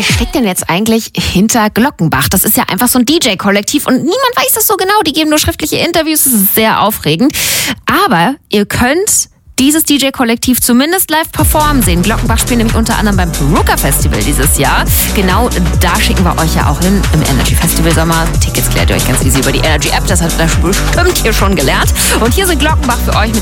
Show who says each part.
Speaker 1: wer steckt denn jetzt eigentlich hinter Glockenbach? Das ist ja einfach so ein DJ-Kollektiv und niemand weiß das so genau. Die geben nur schriftliche Interviews, das ist sehr aufregend. Aber ihr könnt dieses DJ-Kollektiv zumindest live performen sehen. Glockenbach spielen nämlich unter anderem beim Peruka Festival dieses Jahr. Genau da schicken wir euch ja auch hin im Energy Festival Sommer. Tickets klärt ihr euch ganz easy über die Energy App, das habt ihr bestimmt hier schon gelernt. Und hier sind Glockenbach für euch mit